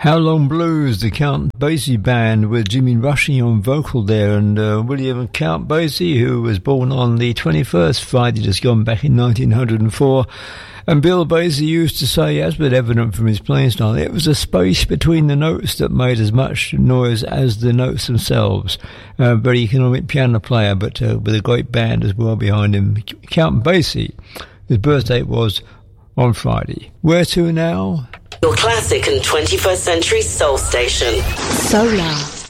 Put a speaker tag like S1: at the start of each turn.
S1: How Long Blues, the Count Basie Band with Jimmy Rushing on vocal there, and William Count Basie, who was born on the 21st Friday just gone back in 1904. And Bill Basie used to say, as was evident from his playing style, it was a space between the notes that made as much noise as the notes themselves. Very economic piano player, but with a great band as well behind him. Count Basie, his birthday was on Friday. Where to now?
S2: Your classic and 21st century soul station.
S3: Solar.